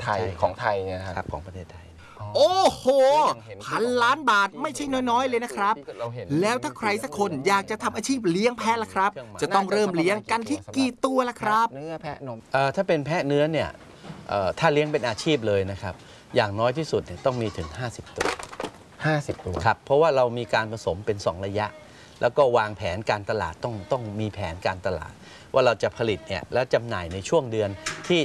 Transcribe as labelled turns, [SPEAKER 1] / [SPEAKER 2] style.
[SPEAKER 1] ไทยของไทยเนี่ยครับ
[SPEAKER 2] ของประเทศไทย
[SPEAKER 3] โอ้โห1,000 ล้านบาทไม่ใช่น้อยๆเลยนะครับแล้วถ้าใครสักคนอยากจะทำอาชีพเลี้ยงแพะล่ะครับจะต้องเริ่มเลี้ยงกันที่กี่ตัวล่ะครับ
[SPEAKER 1] เนื้อแพะนม
[SPEAKER 2] ถ้าเป็นแพะเนื้อเนี่ยถ้าเลี้ยงเป็นอาชีพเลยนะครับอย่างน้อยที่สุดเนี่ยต้องมีถึง50 ตัว
[SPEAKER 1] 50 ตัว
[SPEAKER 2] ครับเพราะว่าเรามีการผสมเป็น2 ระยะแล้วก็วางแผนการตลาดต้องมีแผนการตลาดว่าเราจะผลิตเนี่ยและจำหน่ายในช่วงเดือนที่